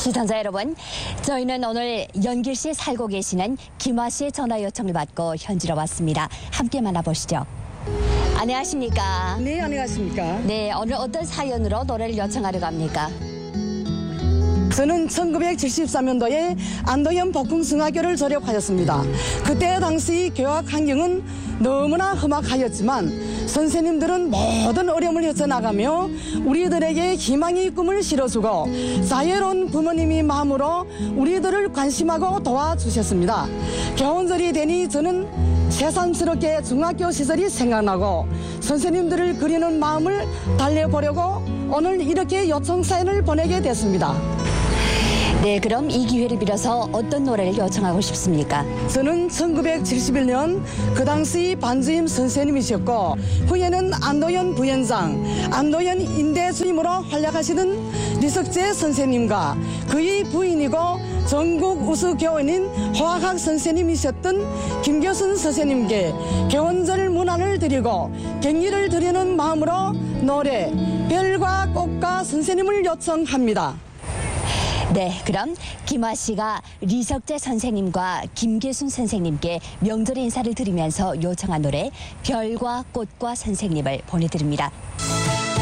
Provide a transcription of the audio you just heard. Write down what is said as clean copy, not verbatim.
시청자 여러분, 저희는 오늘 연길시에 살고 계시는 김화 씨의 전화 요청을 받고 현지로 왔습니다. 함께 만나보시죠. 안녕하십니까? 네, 안녕하십니까. 네, 오늘 어떤 사연으로 노래를 요청하려 갑니까? 저는 1973년도에 안도현 복흥승하교를 졸업하였습니다. 그때 당시 교학 환경은 너무나 험악하였지만 선생님들은 모든 어려움을 헤쳐나가며 우리들에게 희망의 꿈을 실어주고 자애로운 부모님의 마음으로 우리들을 관심하고 도와주셨습니다. 교원절이 되니 저는 새삼스럽게 중학교 시절이 생각나고 선생님들을 그리는 마음을 달래보려고 오늘 이렇게 요청 사연을 보내게 됐습니다. 네, 그럼 이 기회를 빌어서 어떤 노래를 요청하고 싶습니까? 저는 1971년 그 당시 반주임 선생님이셨고 후에는 안도현 부원장, 안도현 인대주임으로 활약하시는 리석재 선생님과 그의 부인이고 전국 우수 교원인 화학 선생님이셨던 김교순 선생님께 교원절 문안을 드리고 격려를 드리는 마음으로 노래 별과 꽃과 선생님을 요청합니다. 네, 그럼 김화 씨가 리석재 선생님과 김계순 선생님께 명절 인사를 드리면서 요청한 노래 별과 꽃과 선생님을 보내드립니다.